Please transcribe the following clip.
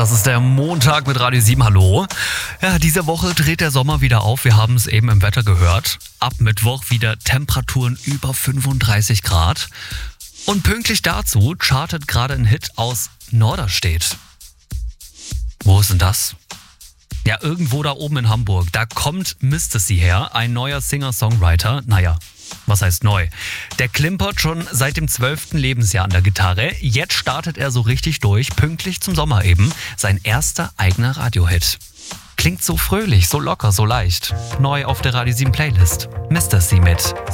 Das ist der Montag mit Radio 7. Hallo. Ja, diese Woche dreht der Sommer wieder auf. Wir haben es eben im Wetter gehört. Ab Mittwoch wieder Temperaturen über 35 Grad. Und pünktlich dazu chartet gerade ein Hit aus Norderstedt. Wo ist denn das? Ja, irgendwo da oben in Hamburg. Da kommt Mistasy her, ein neuer Singer-Songwriter. Naja, was heißt neu? Der klimpert schon seit dem 12. Lebensjahr an der Gitarre. Jetzt startet er so richtig durch, pünktlich zum Sommer eben. Sein erster eigener Radiohit. Klingt so fröhlich, so locker, so leicht. Neu auf der Radio 7 Playlist. Mistasy mit